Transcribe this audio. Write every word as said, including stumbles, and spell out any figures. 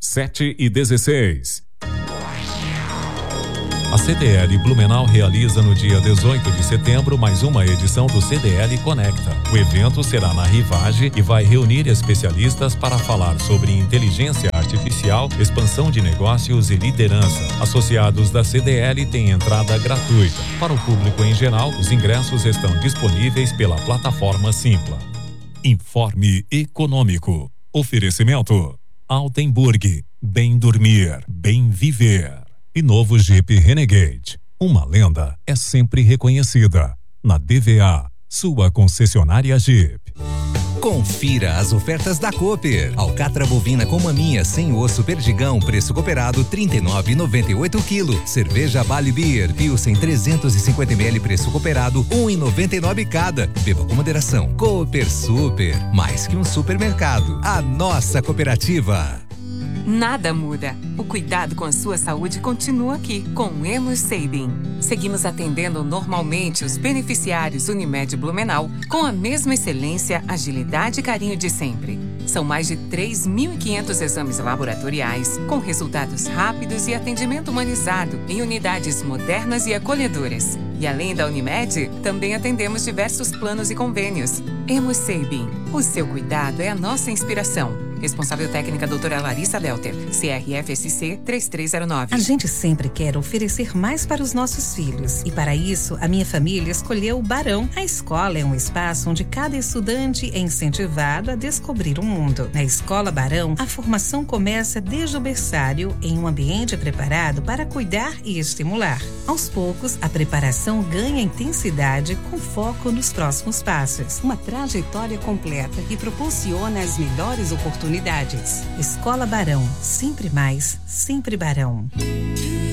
sete e dezesseis. A C D L Blumenau realiza no dia dezoito de setembro mais uma edição do C D L Conecta. O evento será na Rivage e vai reunir especialistas para falar sobre inteligência artificial, expansão de negócios e liderança. Associados da C D L têm entrada gratuita. Para o público em geral, os ingressos estão disponíveis pela plataforma Simpla. Informe Econômico. Oferecimento Altenburg. Bem dormir, bem viver. E novo Jeep Renegade. Uma lenda é sempre reconhecida. Na D V A, sua concessionária Jeep. Confira as ofertas da Cooper. Alcatra bovina com maminha sem osso perdigão, preço cooperado trinta e nove reais e noventa e oito centavos quilo. Cerveja Bali Beer Pilsen trezentos e cinquenta mililitros, preço cooperado um real e noventa e nove centavos cada. Beba com moderação. Cooper Super, mais que um supermercado. A nossa cooperativa. Nada muda. O cuidado com a sua saúde continua aqui, com o Hemosabin. Seguimos atendendo normalmente os beneficiários Unimed Blumenau com a mesma excelência, agilidade e carinho de sempre. São mais de três mil e quinhentos exames laboratoriais, com resultados rápidos e atendimento humanizado em unidades modernas e acolhedoras. E além da Unimed, também atendemos diversos planos e convênios. Hemosabin. O seu cuidado é a nossa inspiração. Responsável técnica doutora Larissa Delter, C R F S C três três zero nove. A gente sempre quer oferecer mais para os nossos filhos. E para isso, a minha família escolheu o Barão. A escola é um espaço onde cada estudante é incentivado a descobrir o mundo. Na Escola Barão, a formação começa desde o berçário em um ambiente preparado para cuidar e estimular. Aos poucos, a preparação ganha intensidade com foco nos próximos passos. Uma trajetória completa que proporciona as melhores oportunidades. Escola Barão, sempre mais, sempre Barão.